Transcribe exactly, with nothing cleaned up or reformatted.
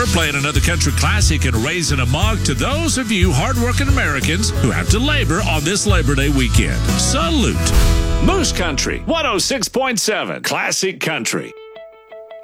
We're playing another country classic and raising a mug to those of you hardworking Americans who have to labor on this Labor Day weekend. Salute. Moose Country, one oh six point seven, Classic Country.